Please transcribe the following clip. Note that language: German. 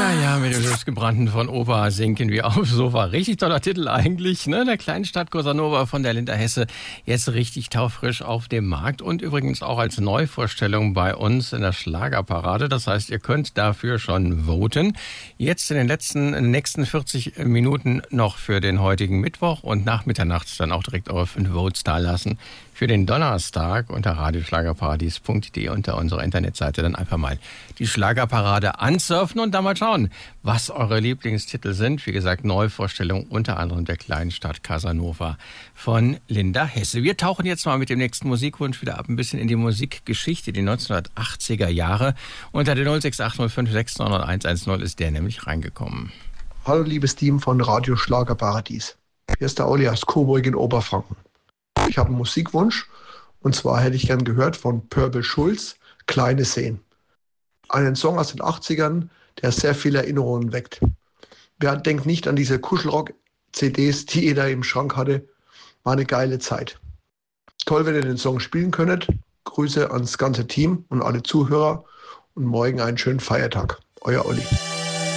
Ja, mit dem Selbstgebrannten von Opa sinken wir aufs Sofa. Richtig toller Titel eigentlich, ne? Der Kleinstadt Casanova von der Linda Hesse. Jetzt richtig taufrisch auf dem Markt und übrigens auch als Neuvorstellung bei uns in der Schlagerparade. Das heißt, ihr könnt dafür schon voten. Jetzt in den nächsten 40 Minuten noch für den heutigen Mittwoch und nach Mitternacht dann auch direkt eure 5 Votes da lassen. Für den Donnerstag unter radioschlagerparadies.de unter unserer Internetseite dann einfach mal die Schlagerparade ansurfen und da mal schauen, was eure Lieblingstitel sind. Wie gesagt, Neuvorstellung unter anderem der Kleinstadt Casanova von Linda Hesse. Wir tauchen jetzt mal mit dem nächsten Musikwunsch wieder ab ein bisschen in die Musikgeschichte, die 1980er Jahre. Unter der 06805690110 ist der nämlich reingekommen. Hallo liebes Team von Radio Schlagerparadies. Hier ist der Olli aus Coburg in Oberfranken. Ich habe einen Musikwunsch und zwar hätte ich gern gehört von Purple Schulz, Kleine Seen. Einen Song aus den 80ern, der sehr viele Erinnerungen weckt. Wer denkt nicht an diese Kuschelrock-CDs, die jeder im Schrank hatte, war eine geile Zeit. Toll, wenn ihr den Song spielen könntet. Grüße ans ganze Team und alle Zuhörer und morgen einen schönen Feiertag. Euer Olli.